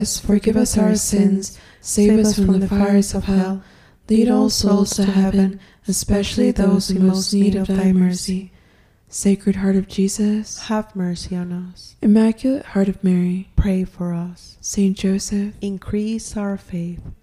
Forgive us our sins, save us from the fires of hell, lead all souls to heaven, especially those in most need of thy mercy. Sacred Heart of Jesus, have mercy on us. Immaculate Heart of Mary, pray for us. Saint Joseph, increase our faith.